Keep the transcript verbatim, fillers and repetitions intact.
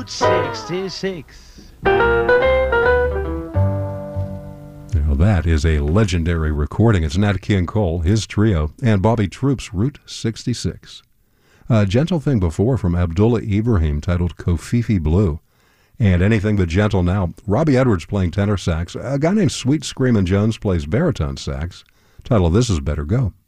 Route sixty-six. Now that is a legendary recording. It's Nat King Cole, his trio, and Bobby Troups, Route sixty-six. A gentle thing before from Abdullah Ibrahim titled Kofifi Blue. And Anything But Gentle now. Robbie Edwards playing tenor sax. A guy named Sweet Screamin' Jones plays baritone sax. Title of this is Better Go.